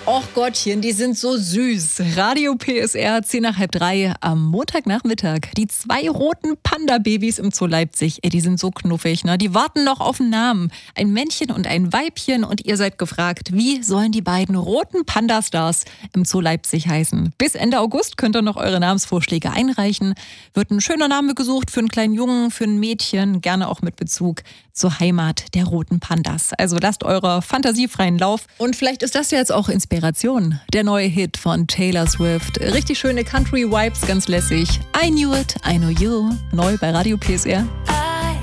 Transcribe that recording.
Och Gottchen, die sind so süß. Radio PSR, 2:10 am Montagnachmittag. Die 2 roten Panda-Babys im Zoo Leipzig, die sind so knuffig, ne? Die warten noch auf einen Namen. Ein Männchen und ein Weibchen und ihr seid gefragt, wie sollen die beiden roten Panda-Stars im Zoo Leipzig heißen? Bis Ende August könnt ihr noch eure Namensvorschläge einreichen. Wird ein schöner Name gesucht für einen kleinen Jungen, für ein Mädchen, gerne auch mit Bezug zur Heimat der roten Pandas. Also lasst eurer Fantasie freien Lauf. Und vielleicht ist das ja jetzt auch Inspiration. Der neue Hit von Taylor Swift. Richtig schöne Country-Vibes, ganz lässig. I Knew It, I Know You. Neu bei Radio PSR.